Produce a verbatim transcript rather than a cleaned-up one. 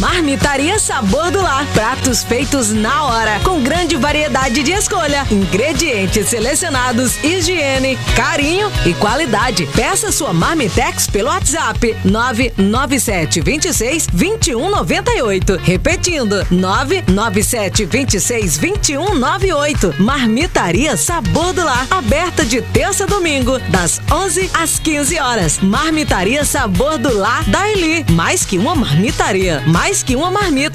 Marmitaria Sabor do Lar. Pratos feitos na hora, com grande variedade de escolha, ingredientes selecionados, higiene, carinho e qualidade. Peça sua Marmitex pelo WhatsApp nove nove sete dois seis, dois um nove oito. Repetindo, nove nove sete dois seis, dois um nove oito. Marmitaria Sabor do Lar, aberta de terça a domingo, das onze às quinze horas. Marmitaria Sabor do Lar da Eli. Mais que uma marmitaria, mais que uma marmita.